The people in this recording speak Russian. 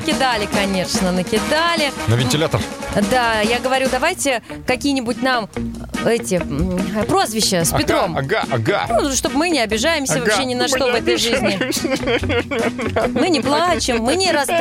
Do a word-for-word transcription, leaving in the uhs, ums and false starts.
накидали, конечно, накидали. На вентилятор? Да, я говорю, давайте какие-нибудь нам эти м, прозвища с Петром. Ага, ага, ага. Ну, чтобы мы не обижаемся Ага. вообще ни на Мы что не в этой жизни. Мы не плачем, мы не расстраиваемся.